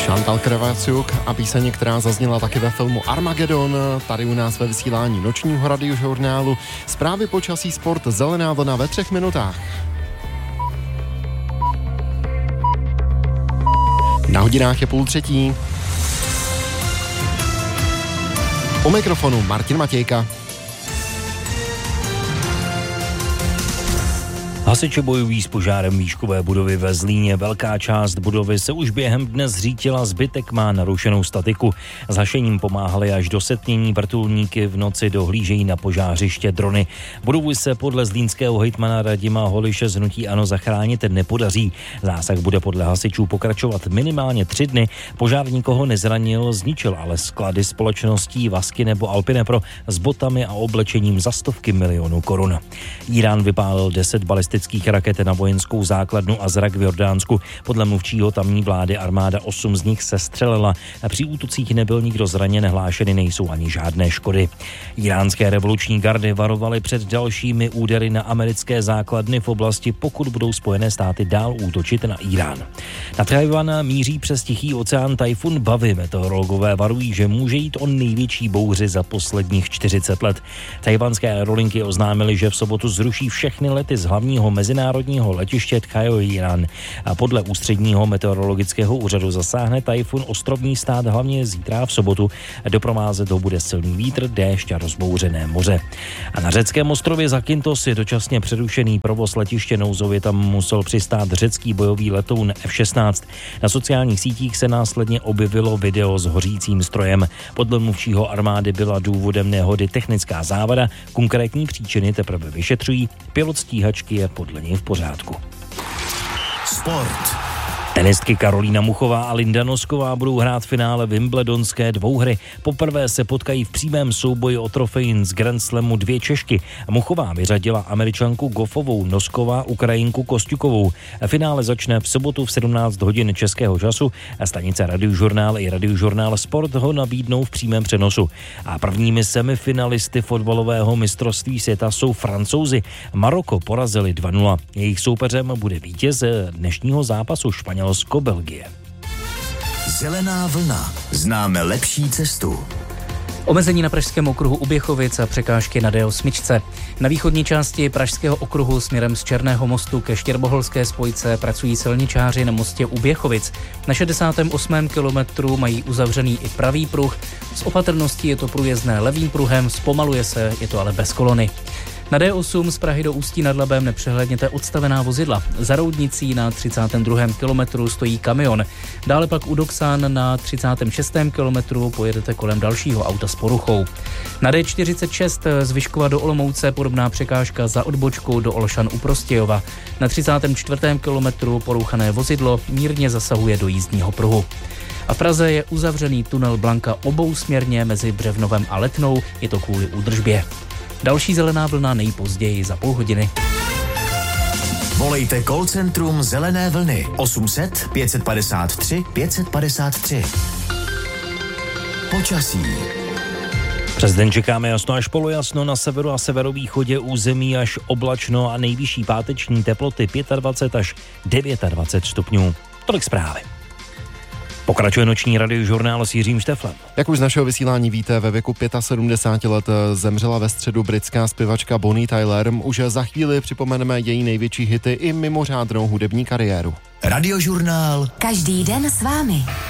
Chantal Kravaciuk a píseň, která zazněla taky ve filmu Armageddon, tady u nás ve vysílání nočního radiožurnálu. Zprávy počasí, sport, zelená vlna ve 3 minutách. Na hodinách je 2:30. U mikrofonu Martin Matějka. Hasiči bojují s požárem výškové budovy ve Zlíně. Velká část budovy se už během dne zřítila, zbytek má narušenou statiku. S hašením pomáhali až do setmění, vrtulníky v noci dohlížejí na požářiště drony. Budovu se podle zlínského hejtmana Radima Holiše z hnutí ANO zachránit nepodaří. Zásah bude podle hasičů pokračovat minimálně 3 dny. Požár nikoho nezranil, zničil ale sklady společností Vasky nebo Alpinepro s botami a oblečením za stovky milionů korun. Írán vypálil 10 balistických raket na vojenskou základnu Azrak v Jordánsku. Podle mluvčího tamní vlády armáda 8 z nich sestřelila. Při útocích nebyl nikdo zraněn, hlášeny nejsou ani žádné škody. Iránské revoluční gardy varovaly před dalšími údery na americké základny v oblasti, pokud budou Spojené státy dál útočit na Irán. Na Tchaj-wan míří přes Tichý oceán tajfun Bavi. Meteorologové varují, že může jít o největší bouři za posledních 40 let. Tajvanské aerolinky oznámily, že v sobotu zruší všechny lety z hlavního mezinárodního letiště Tchaj-wan. A podle ústředního meteorologického úřadu zasáhne tajfun ostrovní stát hlavně zítra v sobotu. Doprovázet ho bude silný vítr, déšť a rozbouřené moře. A na řeckém ostrově Zakynthos je dočasně přerušený provoz letiště, nouzově tam musel přistát řecký bojový letoun F-16. Na sociálních sítích se následně objevilo video s hořícím strojem. Podle mluvčího armády byla důvodem nehody technická závada, konkrétní příčiny teprve vyšetřují. Pilot stíhačky je podle něj v pořádku. Sport. Tenistky Karolína Muchová a Linda Nosková budou hrát finále wimbledonské dvouhry. Poprvé se potkají v přímém souboji o trofej z Grand Slamu 2 Češky. Muchová vyřadila Američanku Goffovou, Nosková Ukrajinku Kostjukovou. Finále začne v sobotu v 17 hodin českého času. Stanice Radiožurnál i Radiožurnál Sport ho nabídnou v přímém přenosu. A prvními semifinalisty fotbalového mistrovství světa jsou Francouzi. Maroko porazili 2-0. Jejich soupeřem bude vítěz dnešního zápasu Španělsko-Belgie. Zelená vlna. Známe lepší cestu. Omezení na pražském okruhu u Běchovic a překážky na D8. Na východní části pražského okruhu směrem z Černého mostu ke Štěrboholské spojce pracují silničáři na mostě u Běchovic. Na 68. kilometru mají uzavřený i pravý pruh. Z opatrností je to průjezdné levým pruhem, zpomaluje se, je to ale bez kolony. Na D8 z Prahy do Ústí nad Labem nepřehledněte odstavená vozidla. Za Roudnicí na 32. kilometru stojí kamion. Dále pak u Doxán na 36. kilometru pojedete kolem dalšího auta s poruchou. Na D46 z Vyškova do Olomouce podobná překážka za odbočkou do Olšan u Prostějova. Na 34. kilometru porouchané vozidlo mírně zasahuje do jízdního pruhu. A v Praze je uzavřený tunel Blanka obousměrně mezi Břevnovem a Letnou, je to kvůli údržbě. Další zelená vlna nejpozději za půl hodiny. Volejte call centrum Zelené vlny 800 553 553. Počasí. Přes den čekáme jasno až polojasno, na severu a severovýchodě území až oblačno a nejvyšší páteční teploty 25 až 29 stupňů. Tolik zprávy. Pokračuje noční radiožurnál s Jiřím Šteflem. Jak už z našeho vysílání víte, ve věku 75 let zemřela ve středu britská zpěvačka Bonnie Tyler. Už za chvíli připomeneme její největší hity i mimořádnou hudební kariéru. Radiožurnál. Každý den s vámi.